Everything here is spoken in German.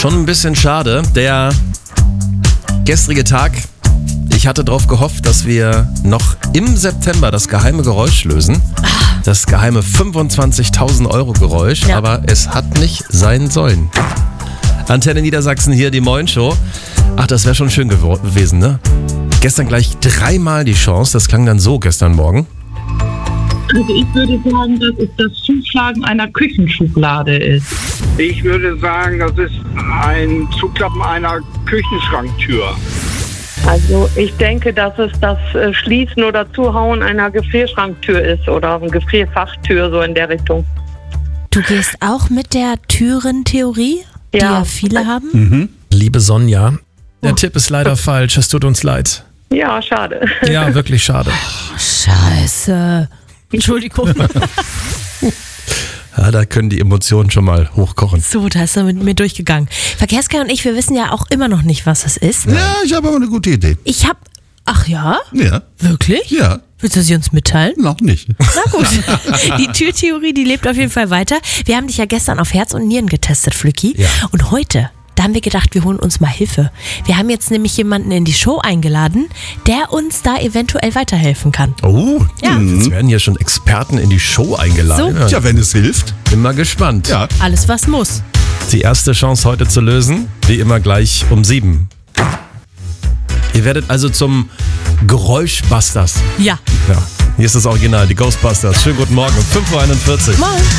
Schon ein bisschen schade. Der gestrige Tag, ich hatte darauf gehofft, dass wir noch im September das geheime Geräusch lösen. Das geheime 25.000 Euro Geräusch, Ja. aber es hat nicht sein sollen. Antenne Niedersachsen hier, die Moin-Show. Ach, das wäre schon schön gewesen, ne? Gestern gleich 3-mal die Chance, das klang dann so gestern Morgen. Also ich würde sagen, dass es das Zuschlagen einer Küchenschublade ist. Ich würde sagen, das ist ein Zuklappen einer Küchenschranktür. Also ich denke, dass es das Schließen oder Zuhauen einer Gefrierschranktür ist oder eine Gefrierfachtür, so in der Richtung. Du gehst auch mit der Türentheorie, die ja viele haben? Liebe Sonja, der Tipp ist leider falsch, es tut uns leid. Ja, schade. Ja, wirklich schade. Scheiße. Entschuldigung. Ja, da können die Emotionen schon mal hochkochen. So, da ist er mit mir durchgegangen. Verkehrskai und ich, wir wissen ja auch immer noch nicht, was es ist. Ja, ich habe aber eine gute Idee. Ach ja? Ja. Wirklich? Ja. Willst du sie uns mitteilen? Noch nicht. Na gut. Die Türtheorie, die lebt auf jeden Fall weiter. Wir haben dich ja gestern auf Herz und Nieren getestet, Flücki. Ja. Und heute, da haben wir gedacht, wir holen uns mal Hilfe. Wir haben jetzt nämlich jemanden in die Show eingeladen, der uns da eventuell weiterhelfen kann. Oh, Ja. jetzt werden hier schon Experten in die Show eingeladen. So. Tja, wenn es hilft. Bin mal gespannt. Ja. Alles, was muss. Die erste Chance heute zu lösen, wie immer gleich um 7. Ihr werdet also zum Geräuschbusters. Ja. Ja, hier ist das Original, die Ghostbusters. Schönen guten Morgen um 5.41 Uhr. Moin.